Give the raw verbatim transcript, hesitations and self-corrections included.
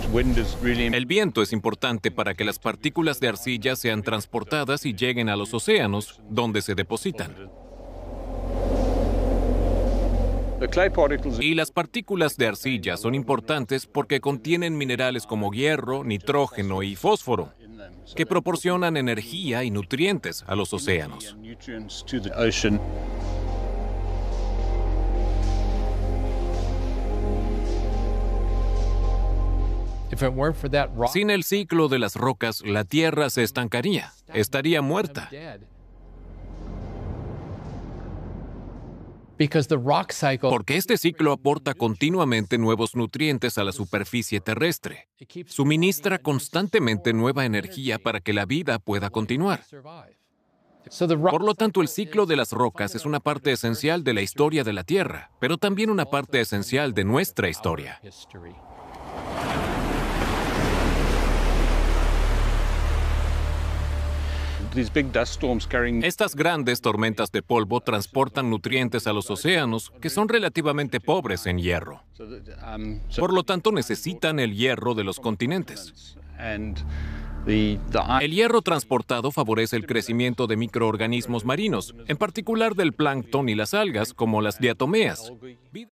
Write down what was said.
El viento es importante para que las partículas de arcilla sean transportadas y lleguen a los océanos, donde se depositan. Y las partículas de arcilla son importantes porque contienen minerales como hierro, nitrógeno y fósforo, que proporcionan energía y nutrientes a los océanos. Sin el ciclo de las rocas, la Tierra se estancaría, estaría muerta. Porque este ciclo aporta continuamente nuevos nutrientes a la superficie terrestre. Suministra constantemente nueva energía para que la vida pueda continuar. Por lo tanto, el ciclo de las rocas es una parte esencial de la historia de la Tierra, pero también una parte esencial de nuestra historia. Estas grandes tormentas de polvo transportan nutrientes a los océanos que son relativamente pobres en hierro. Por lo tanto, necesitan el hierro de los continentes. El hierro transportado favorece el crecimiento de microorganismos marinos, en particular del plancton y las algas, como las diatomeas.